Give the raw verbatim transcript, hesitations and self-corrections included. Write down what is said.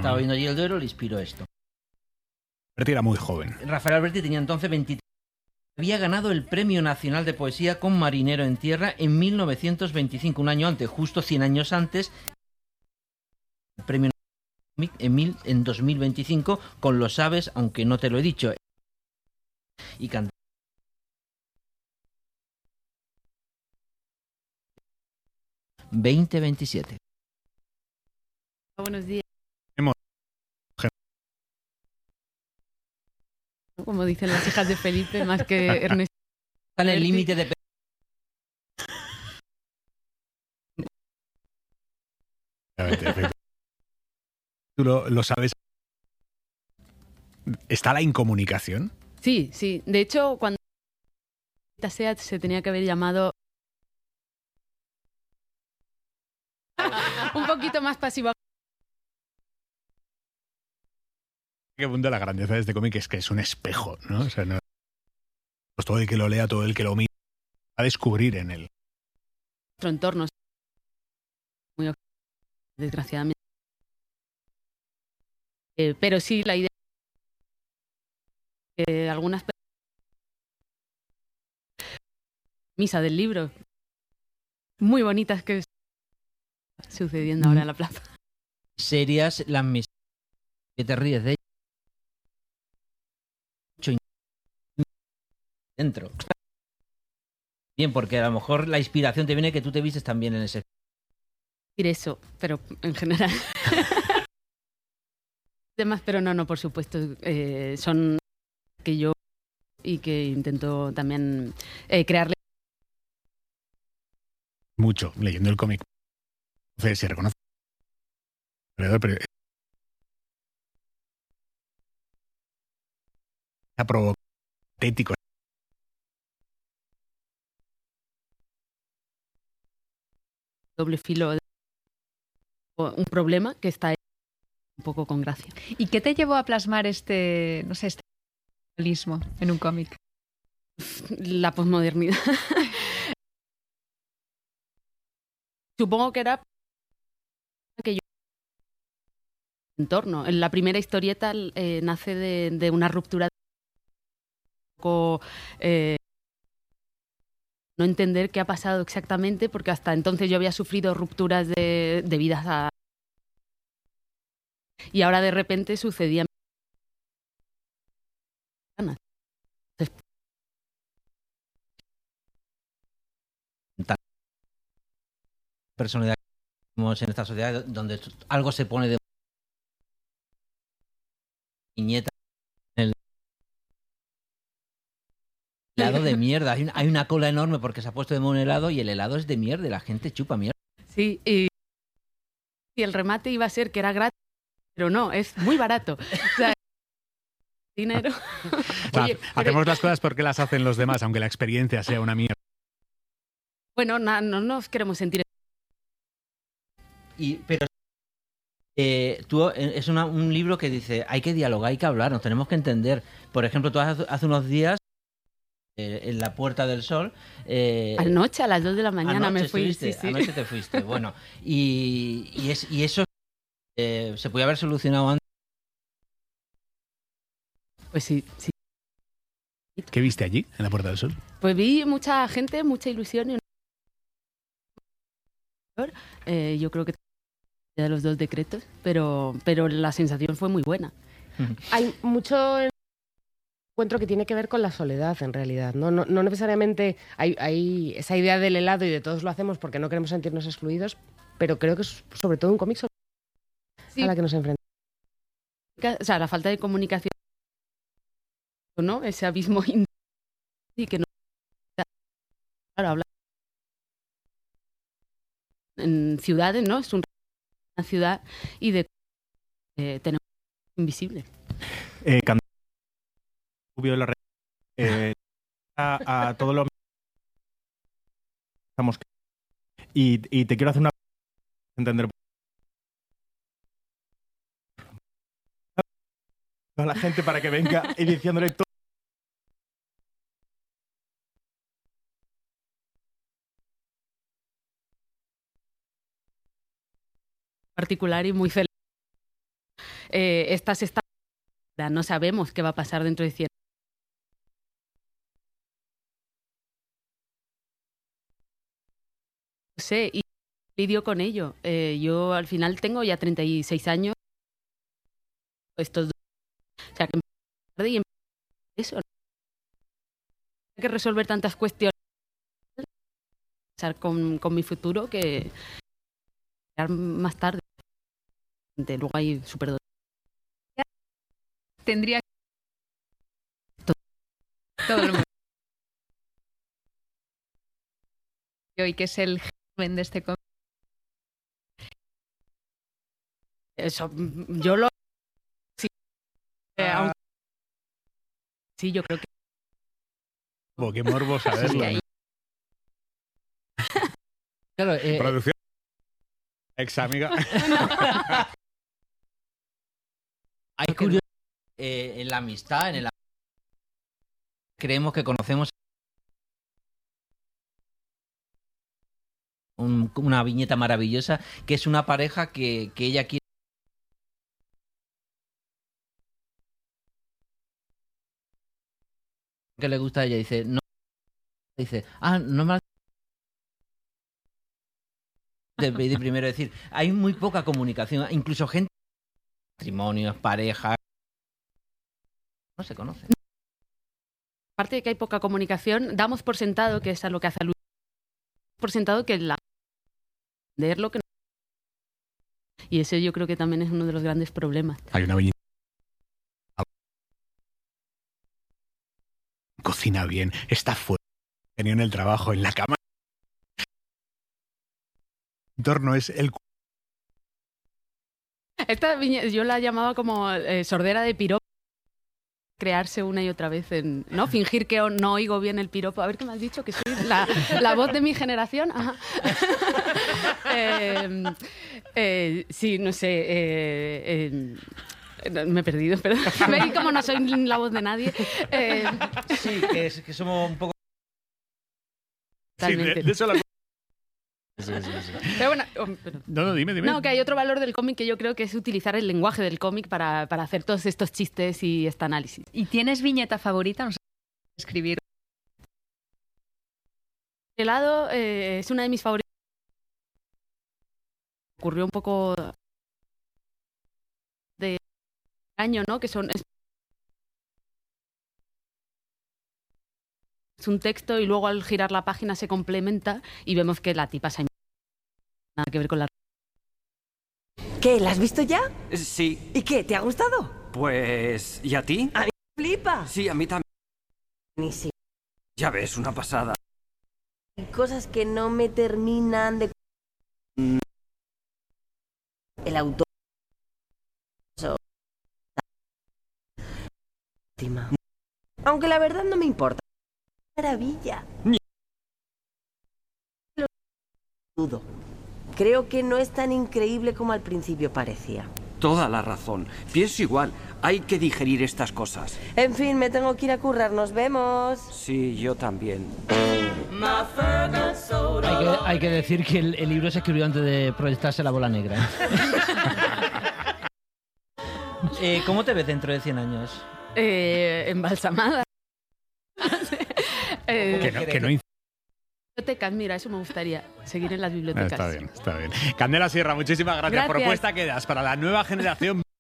estaba viendo allí el Duero, le inspiró esto. Alberti era muy joven. Rafael Alberti tenía entonces veintitrés. Había ganado el Premio Nacional de Poesía con Marinero en Tierra en mil novecientos veinticinco, un año antes, justo cien años antes. El Premio Nacional en, mil, en dos mil veinticinco con Lo sabes, aunque no te lo he dicho. Y cantó. veinte veintisiete. Buenos días. Hemos... Como dicen las hijas de Felipe, más que Ernesto. Está en el límite de... Tú lo, lo sabes. ¿Está la incomunicación? Sí, sí. De hecho, cuando SEAT se tenía que haber llamado un poquito más pasivo. Que punto la grandeza de este cómic es que es un espejo, ¿no? O sea, no, pues todo el que lo lea, todo el que lo mire, va a descubrir en él. Nuestro entorno muy desgraciadamente. Eh, pero sí, la idea de que algunas misa del libro muy bonitas que están sucediendo ahora en la plaza. Serias las misiones que te ríes de ellas. Dentro. Bien, porque a lo mejor la inspiración te viene que tú te vistes también en ese. Decir eso, pero en general. Demás, pero no, no, por supuesto, eh, son que yo y que intento también eh, crearle. Mucho, leyendo el cómic. Entonces, se reconoce. Pero, pero ha provocado patético. Doble filo de un problema que está un poco con gracia. ¿Y qué te llevó a plasmar este, no sé, este realismo en un cómic? La posmodernidad. Supongo que era que yo entorno. En la primera historieta eh, nace de, de una ruptura un poco eh, no entender qué ha pasado exactamente, porque hasta entonces yo había sufrido rupturas de, debidas a... Y ahora de repente sucedía... Personalidad que tenemos en esta sociedad donde algo se pone de niñeta en el helado de mierda. Hay una, hay una cola enorme porque se ha puesto de modo un helado y el helado es de mierda y la gente chupa mierda. Sí, y, y el remate iba a ser que era gratis, pero no, es muy barato. O sea, dinero. Oye, hacemos pero... las cosas porque las hacen los demás, aunque la experiencia sea una mierda. Bueno, na, no nos queremos sentir. Y, pero eh, tú, es una, un libro que dice hay que dialogar, hay que hablar, nos tenemos que entender. Por ejemplo, tú hace, hace unos días eh, en La Puerta del Sol eh, anoche a las dos de la mañana me fui. Sí, sí. Anoche te fuiste. Bueno, y, y, es, y eso eh, se podía haber solucionado antes. Pues sí, sí. ¿Qué viste allí, en La Puerta del Sol? Pues vi mucha gente, mucha ilusión y eh, yo creo que de los dos decretos, pero, pero la sensación fue muy buena. Hay mucho encuentro que tiene que ver con la soledad, en realidad. No, no, no necesariamente hay, hay esa idea del helado y de todos lo hacemos porque no queremos sentirnos excluidos, pero creo que es sobre todo un cómic sobre sí. a la que nos enfrentamos. O sea, la falta de comunicación, ¿no? Ese abismo y que no... Claro, habla en ciudades, ¿no? Es un una ciudad y de eh, tenemos invisible. Eh, la eh, a, a todo lo estamos y, y te quiero hacer una entender a la gente para que venga y diciéndole todo. Particular y muy feliz. eh, estas están... No sabemos qué va a pasar dentro de cien años. No sé, y lidio con ello. Eh, yo al final tengo ya treinta y seis años. Estos dos... O sea, que tarde y eso. ¿No? Hay que resolver tantas cuestiones con, con mi futuro que más tarde. Luego hay súper... Tendría todo, todo el mundo. Y que es el germen de este cómic. Eso, yo lo... Sí, eh, aunque... sí, yo creo que... Oh, qué morbo saberlo. Sí, ahí... Claro, eh, Producción. Ex amiga. hay curiosidad eh, en la amistad, en el... Creemos que conocemos un, una viñeta maravillosa, que es una pareja que, que ella quiere... que le gusta a ella, dice, no, dice, ah, no me... De, de primero decir, hay muy poca comunicación, incluso gente, matrimonios, parejas, no se conocen. Aparte de que hay poca comunicación, damos por sentado, que es a lo que hace Luis, por sentado que la leer lo que no... Y ese yo creo que también es uno de los grandes problemas. Hay una viñeta. Cocina bien, está fuera, tenía en el trabajo, en la cama. El entorno es el... Esta viñeta, yo la llamaba como eh, sordera de piropo. Crearse una y otra vez en... ¿no? Fingir que no oigo bien el piropo. A ver qué me has dicho, que soy la, la voz de mi generación. Ajá. eh, eh, sí, no sé... Eh, eh, me he perdido, pero veis como no soy la voz de nadie. Eh, Sí, que, es, que somos un poco... Sí, de, de eso la... Sí, sí, sí. pero bueno... oh, pero... No, no, dime, dime. No, que hay otro valor del cómic que yo creo que es utilizar el lenguaje del cómic para, para hacer todos estos chistes y este análisis. ¿Y tienes viñeta favorita? No sé, escribir. El helado eh, es una de mis favoritas. Ocurrió un poco de año, ¿no? Que son... Es, es un texto y luego al girar la página se complementa y vemos que la tipa se... nada que ver con la... ¿Qué? ¿La has visto ya? Sí, ¿Y qué? ¿Te ha gustado? pues... ¿Y a ti? A mí me flipa. Sí, a mí también. Buenísimo. Ya ves, una pasada. Hay cosas que no me terminan de... El autor... Aunque la verdad no me importa. Maravilla. Lo dudo. Creo que no es tan increíble como al principio parecía. Toda la razón. Pienso igual. Hay que digerir estas cosas. En fin, me tengo que ir a currar. Nos vemos. Sí, yo también. Hay que, hay que decir que el, el libro se escribió antes de proyectarse la bola negra. eh, ¿Cómo te ves dentro de cien años? Eh, embalsamada. eh, Que no, que no inc- bibliotecas, mira, eso me gustaría. Seguir en las bibliotecas. Está bien, está bien. Candela Sierra, muchísimas gracias. Gracias. Propuesta que das para la nueva generación.